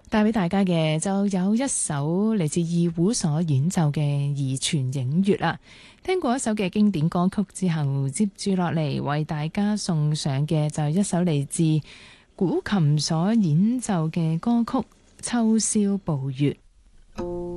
帶俾大家嘅就有一首嚟自二胡所演奏嘅《宜泉映月》啦。聽過一首嘅經典歌曲之後，接住落嚟為大家送上嘅就係一首嚟自古琴所演奏嘅歌曲《秋宵步月》。